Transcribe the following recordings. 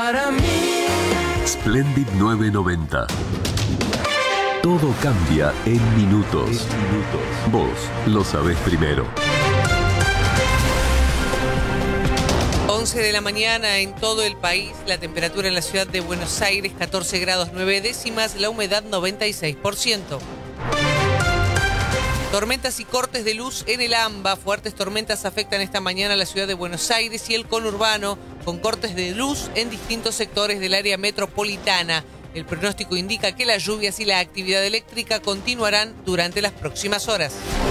para mí. Splendid 990. Todo cambia en minutos. Vos lo sabés primero. 11 de la mañana en todo el país, la temperatura en la ciudad de Buenos Aires 14 grados 9 décimas, la humedad 96%. Tormentas y cortes de luz en el AMBA. Fuertes tormentas afectan esta mañana a la ciudad de Buenos Aires y el conurbano, con cortes de luz en distintos sectores del área metropolitana. El pronóstico indica que las lluvias y la actividad eléctrica continuarán durante las próximas horas.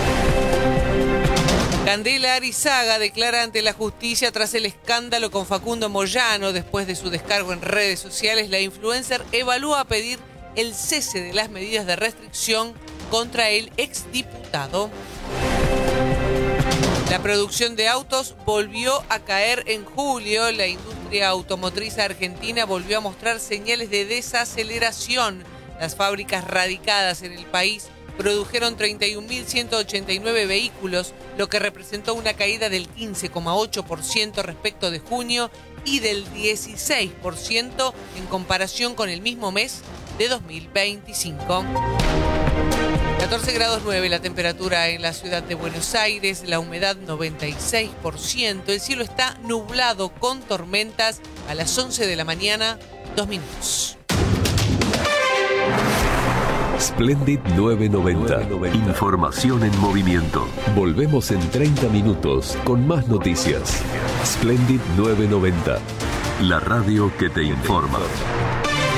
Candela Arizaga declara ante la justicia tras el escándalo con Facundo Moyano. Después de su descargo en redes sociales, la influencer evalúa pedir el cese de las medidas de restricción contra el exdiputado. La producción de autos volvió a caer en julio. La industria automotriz argentina volvió a mostrar señales de desaceleración. Las fábricas radicadas en el país produjeron 31.189 vehículos, lo que representó una caída del 15,8% respecto de junio y del 16% en comparación con el mismo mes de 2025. 14 grados 9 la temperatura en la ciudad de Buenos Aires, la humedad 96%, el cielo está nublado con tormentas a las 11 de la mañana, 2 minutos. Splendid 990. Información en movimiento. Volvemos en 30 minutos con más noticias. Splendid 990. La radio que te informa.